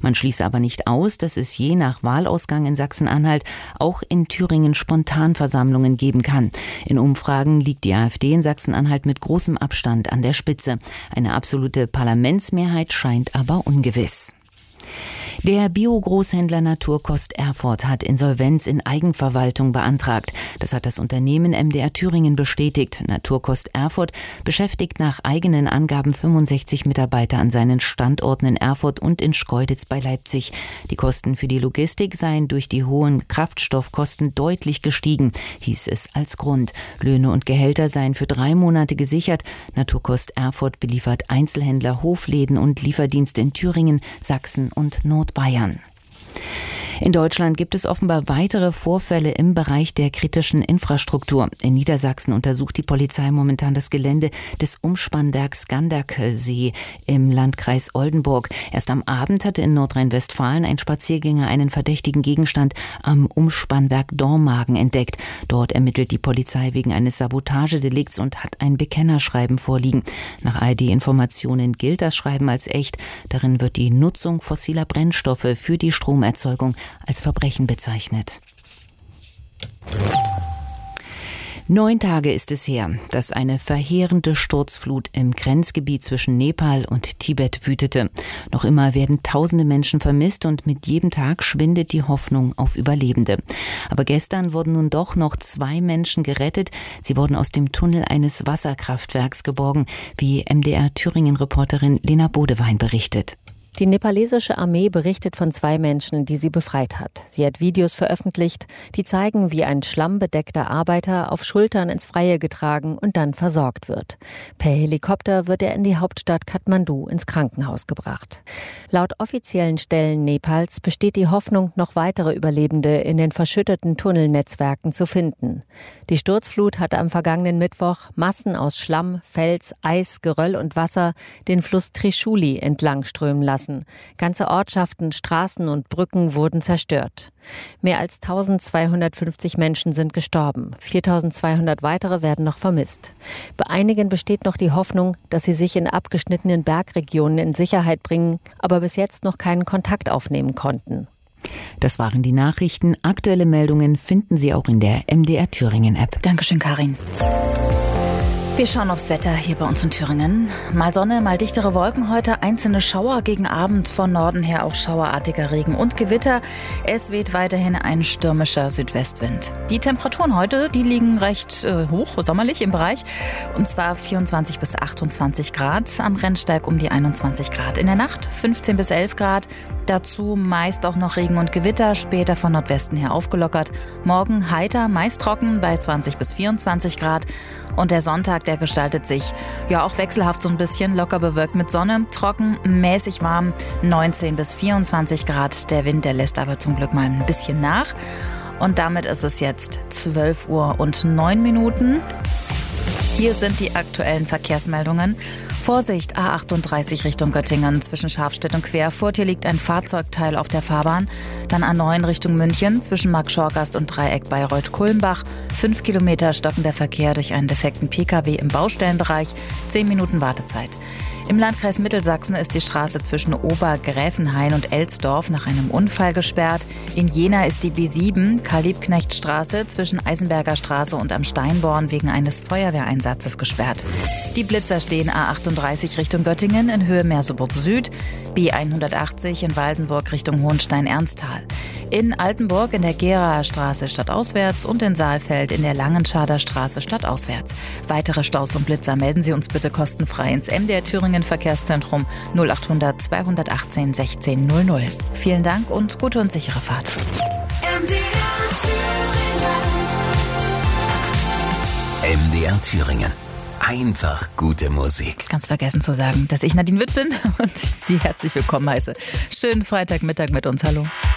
Man schließe aber nicht aus, dass es je nach Wahlausgang in Sachsen-Anhalt auch in Thüringen Spontanversammlungen geben kann. In Umfragen liegt die AfD in Sachsen-Anhalt mit großem Abstand an der Spitze. Eine absolute Parlamentsmehrheit scheint aber ungewiss. Der Bio-Großhändler Naturkost Erfurt hat Insolvenz in Eigenverwaltung beantragt. Das hat das Unternehmen MDR Thüringen bestätigt. Naturkost Erfurt beschäftigt nach eigenen Angaben 65 Mitarbeiter an seinen Standorten in Erfurt und in Schkeuditz bei Leipzig. Die Kosten für die Logistik seien durch die hohen Kraftstoffkosten deutlich gestiegen, hieß es als Grund. Löhne und Gehälter seien für 3 Monate gesichert. Naturkost Erfurt beliefert Einzelhändler, Hofläden und Lieferdienste in Thüringen, Sachsen und Nordbayern. In Deutschland gibt es offenbar weitere Vorfälle im Bereich der kritischen Infrastruktur. In Niedersachsen untersucht die Polizei momentan das Gelände des Umspannwerks Ganderkesee im Landkreis Oldenburg. Erst am Abend hatte in Nordrhein-Westfalen ein Spaziergänger einen verdächtigen Gegenstand am Umspannwerk Dormagen entdeckt. Dort ermittelt die Polizei wegen eines Sabotagedelikts und hat ein Bekennerschreiben vorliegen. Nach ARD-Informationen gilt das Schreiben als echt. Darin wird die Nutzung fossiler Brennstoffe für die Stromerzeugung als Verbrechen bezeichnet. 9 Tage ist es her, dass eine verheerende Sturzflut im Grenzgebiet zwischen Nepal und Tibet wütete. Noch immer werden tausende Menschen vermisst und mit jedem Tag schwindet die Hoffnung auf Überlebende. Aber gestern wurden nun doch noch 2 Menschen gerettet. Sie wurden aus dem Tunnel eines Wasserkraftwerks geborgen, wie MDR Thüringen-Reporterin Lena Bodewein berichtet. Die nepalesische Armee berichtet von 2 Menschen, die sie befreit hat. Sie hat Videos veröffentlicht, die zeigen, wie ein schlammbedeckter Arbeiter auf Schultern ins Freie getragen und dann versorgt wird. Per Helikopter wird er in die Hauptstadt Kathmandu ins Krankenhaus gebracht. Laut offiziellen Stellen Nepals besteht die Hoffnung, noch weitere Überlebende in den verschütteten Tunnelnetzwerken zu finden. Die Sturzflut hatte am vergangenen Mittwoch Massen aus Schlamm, Fels, Eis, Geröll und Wasser den Fluss Trishuli entlangströmen lassen. Ganze Ortschaften, Straßen und Brücken wurden zerstört. Mehr als 1250 Menschen sind gestorben. 4200 weitere werden noch vermisst. Bei einigen besteht noch die Hoffnung, dass sie sich in abgeschnittenen Bergregionen in Sicherheit bringen, aber bis jetzt noch keinen Kontakt aufnehmen konnten. Das waren die Nachrichten. Aktuelle Meldungen finden Sie auch in der MDR Thüringen App. Dankeschön, Karin. Wir schauen aufs Wetter hier bei uns in Thüringen. Mal Sonne, mal dichtere Wolken heute, einzelne Schauer, gegen Abend von Norden her auch schauerartiger Regen und Gewitter. Es weht weiterhin ein stürmischer Südwestwind. Die Temperaturen heute, die liegen recht hoch, sommerlich im Bereich. Und zwar 24 bis 28 Grad, am Rennsteig um die 21 Grad. In der Nacht 15 bis 11 Grad. Dazu meist auch noch Regen und Gewitter, später von Nordwesten her aufgelockert. Morgen heiter, meist trocken bei 20 bis 24 Grad. Und der Sonntag, der gestaltet sich ja auch wechselhaft so ein bisschen, locker bewölkt mit Sonne, trocken, mäßig warm, 19 bis 24 Grad. Der Wind, der lässt aber zum Glück mal ein bisschen nach. Und damit ist es jetzt 12 Uhr und 9 Minuten. Hier sind die aktuellen Verkehrsmeldungen. Vorsicht, A38 Richtung Göttingen zwischen Scharfstedt und Querfurt. Hier liegt ein Fahrzeugteil auf der Fahrbahn. Dann A9 Richtung München zwischen Marktschorgast und Dreieck Bayreuth-Kulmbach. 5 Kilometer stockender Verkehr durch einen defekten Pkw im Baustellenbereich. 10 Minuten Wartezeit. Im Landkreis Mittelsachsen ist die Straße zwischen Obergräfenhain und Elsdorf nach einem Unfall gesperrt. In Jena ist die B7 Karl-Liebknecht-Straße zwischen Eisenberger Straße und am Steinborn wegen eines Feuerwehreinsatzes gesperrt. Die Blitzer stehen A38 Richtung Göttingen in Höhe Merseburg Süd, B180 in Waldenburg Richtung Hohenstein-Ernsthal. In Altenburg in der Geraer Straße stadtauswärts und in Saalfeld in der Langenschader Straße stadtauswärts. Weitere Staus und Blitzer melden Sie uns bitte kostenfrei ins MDR Thüringen Verkehrszentrum 0800 218 16 00. Vielen Dank und gute und sichere Fahrt. MDR Thüringen. Einfach gute Musik. Ganz vergessen zu sagen, dass ich Nadine Witt bin und Sie herzlich willkommen heiße. Schönen Freitagmittag mit uns. Hallo.